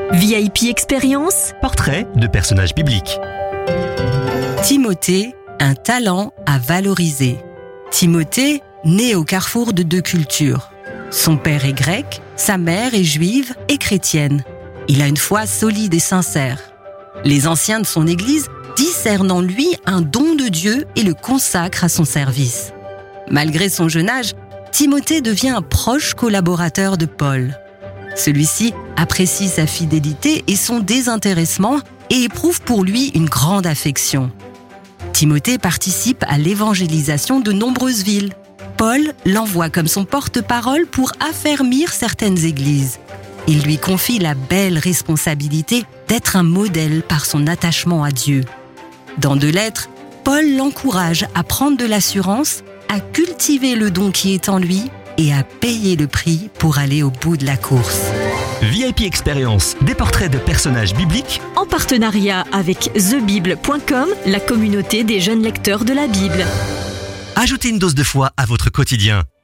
VIP Expérience. Portrait de personnages bibliques. Timothée, un talent à valoriser. Timothée, né au carrefour de deux cultures. Son père est grec, sa mère est juive et chrétienne. Il a une foi solide et sincère. Les anciens de son église discernent en lui un don de Dieu et le consacrent à son service. Malgré son jeune âge, Timothée devient un proche collaborateur de Paul. Celui-ci apprécie sa fidélité et son désintéressement et éprouve pour lui une grande affection. Timothée participe à l'évangélisation de nombreuses villes. Paul l'envoie comme son porte-parole pour affermir certaines églises. Il lui confie la belle responsabilité d'être un modèle par son attachement à Dieu. Dans 2 lettres, Paul l'encourage à prendre de l'assurance, à cultiver le don qui est en lui et à payer le prix pour aller au bout de la course. VIP Expérience, des portraits de personnages bibliques En partenariat avec thebible.com, la communauté des jeunes lecteurs de la Bible. Ajoutez une dose de foi à votre quotidien.